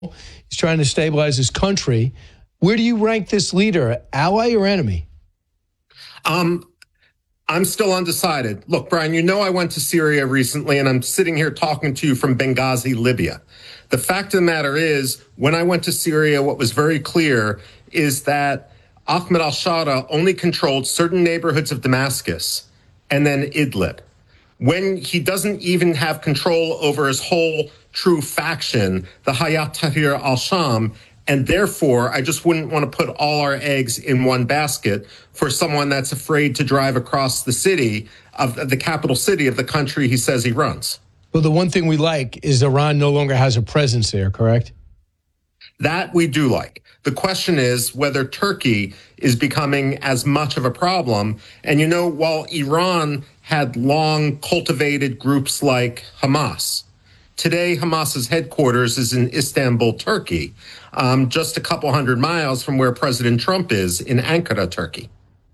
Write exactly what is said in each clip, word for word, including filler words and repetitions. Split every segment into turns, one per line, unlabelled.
He's trying to stabilize his country. Where do you rank this leader, ally or enemy?
Um, I'm still undecided. Look, Brian, you know I went to Syria recently, and I'm sitting here talking to you from Benghazi, Libya. The fact of the matter is, when I went to Syria, what was very clear is that Ahmed al-Shara only controlled certain neighborhoods of Damascus and then Idlib. When he doesn't even have control over his whole true faction, the Hayat Tahrir al-Sham, and therefore I just wouldn't want to put all our eggs in one basket for someone that's afraid to drive across the city of the capital city of the country he says he runs.
Well, the one thing we like is Iran no longer has a presence there, correct?
That we do like. The question is whether Turkey is becoming as much of a problem. And, you know, while Iran had long cultivated groups like Hamas, today Hamas's headquarters is in Istanbul, Turkey, um, just a couple hundred miles from where President Trump is in Ankara, Turkey.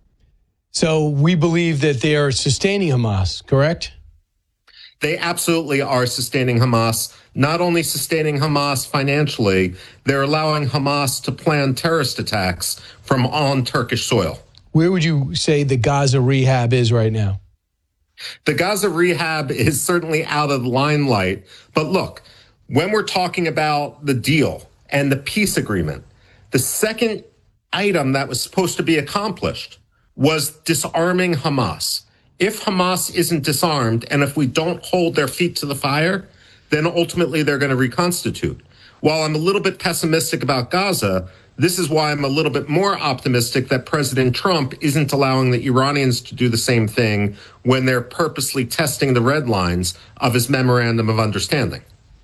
So we believe that they are sustaining Hamas, correct?
They absolutely are sustaining Hamas, not only sustaining Hamas financially, they're allowing Hamas to plan terrorist attacks from on Turkish soil.
Where would you say the Gaza rehab is right now?
The Gaza rehab is certainly out of the limelight. But look, when we're talking about the deal and the peace agreement, the second item that was supposed to be accomplished was disarming Hamas. If Hamas isn't disarmed and if we don't hold their feet to the fire, then ultimately they're going to reconstitute. While I'm a little bit pessimistic about Gaza, this is why I'm a little bit more optimistic that President Trump isn't allowing the Iranians to do the same thing when they're purposely testing the red lines of his memorandum of understanding.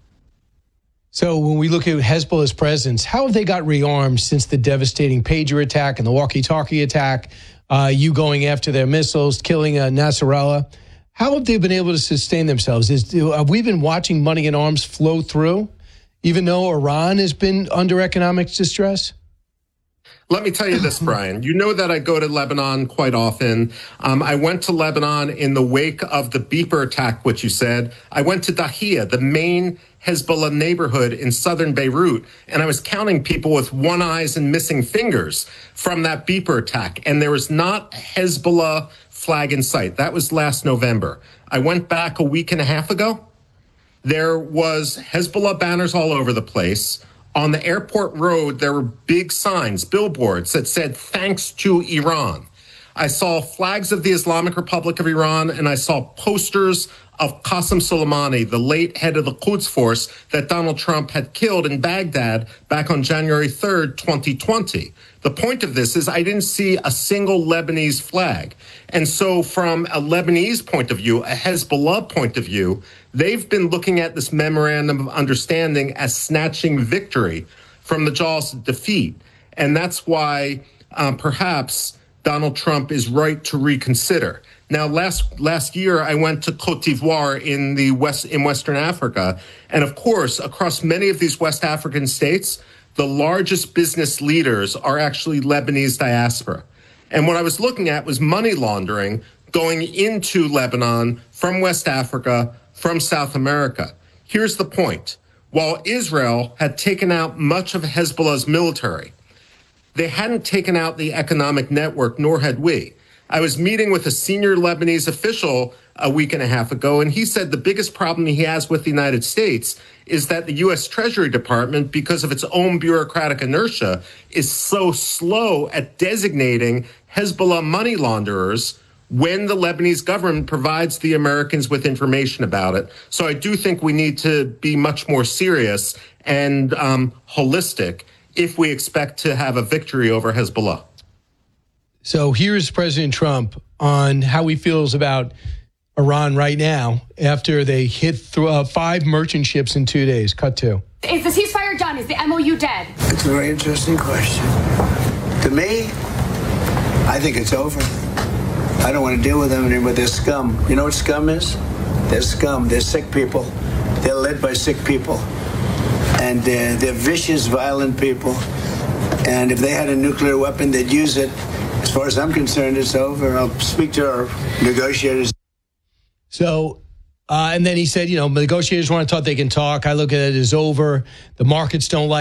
So when we look at Hezbollah's presence, how have they got rearmed since the devastating pager attack and the walkie-talkie attack? Uh, you going after their missiles, killing uh, Nasrallah. How have they been able to sustain themselves? Is, have we been watching money and arms flow through, even though Iran has been under economic distress?
Let me tell you this, Brian. You know that I go to Lebanon quite often. Um, I went to Lebanon in the wake of the beeper attack, which you said. I went to Dahia, the main Hezbollah neighborhood in southern Beirut, and I was counting people with one eyes and missing fingers from that beeper attack. And there was not a Hezbollah flag in sight. That was last November. I went back a week and a half ago. There was Hezbollah banners all over the place. On the airport road, there were big signs, billboards that said, "Thanks to Iran." I saw flags of the Islamic Republic of Iran, and I saw posters of Qasem Soleimani, the late head of the Quds Force that Donald Trump had killed in Baghdad back on January third, twenty twenty. The point of this is I didn't see a single Lebanese flag. And so from a Lebanese point of view, a Hezbollah point of view, they've been looking at this memorandum of understanding as snatching victory from the jaws of defeat. And that's why uh, perhaps Donald Trump is right to reconsider. Now, last last year, I went to Cote d'Ivoire in the West in Western Africa. And of course, across many of these West African states, the largest business leaders are actually Lebanese diaspora. And what I was looking at was money laundering going into Lebanon from West Africa, from South America. Here's the point. While Israel had taken out much of Hezbollah's military, they hadn't taken out the economic network, nor had we. I was meeting with a senior Lebanese official a week and a half ago, and he said the biggest problem he has with the United States is that the U S Treasury Department, because of its own bureaucratic inertia, is so slow at designating Hezbollah money launderers when the Lebanese government provides the Americans with information about it. So I do think we need to be much more serious and um, holistic if we expect to have a victory over Hezbollah.
So here's President Trump on how he feels about Iran right now after they hit th- uh, five merchant ships in two days. Cut two.
Is the ceasefire done? Is the M O U dead?
It's a very interesting question. To me, I think it's over. I don't want to deal with them anymore. They're scum. You know what scum is? They're scum. They're sick people. They're led by sick people. And uh, they're vicious, violent people. And if they had a nuclear weapon, they'd use it. As far as I'm concerned, it's over. I'll speak to our negotiators.
So, uh, and then he said, you know, negotiators want to talk, they can talk. I look at it as over. The markets don't like